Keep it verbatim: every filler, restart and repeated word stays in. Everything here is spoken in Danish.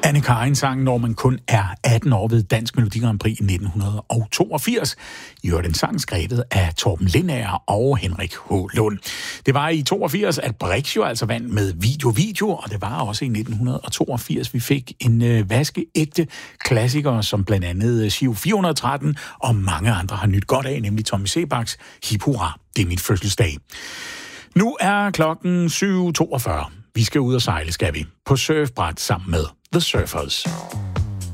Anne Karin sang, når man kun er atten år, ved Dansk Melodi Grand Prix i nitten toogfirs. I hørte en sang skrevet af Torben Lindager og Henrik H. Lund. Det var i toogfirs, at Brix jo altså vandt med Video Video, og det var også i nitten toogfirs, vi fik en øh, vaskeægte klassiker, som blandt andet Giro fire hundrede og tretten og mange andre har nyt godt af, nemlig Tommy Sebaks Hip Hurra, det er mit fødselsdag. Nu er klokken syv toogfyrre. Vi skal ud og sejle, skal vi, på surfbræt sammen med The Surfers.